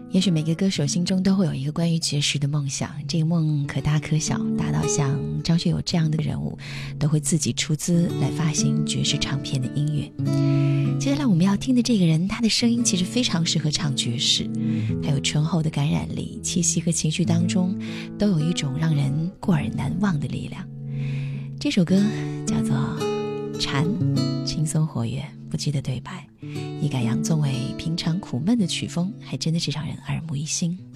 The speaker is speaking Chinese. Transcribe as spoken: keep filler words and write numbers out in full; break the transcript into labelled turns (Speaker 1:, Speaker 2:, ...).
Speaker 1: 也许每个歌手心中都会有一个关于爵士的梦想，这个梦可大可小，大到像张学友这样的人物都会自己出资来发行爵士唱片的音乐。接下来我们要听的这个人，他的声音其实非常适合唱爵士，他有醇厚的感染力，气息和情绪当中都有一种让人过耳难忘的力量。这首歌叫做《蝉》，轻松活跃，不记得对白，一改杨宗纬平常苦闷的曲风，还真的是让人耳目一新。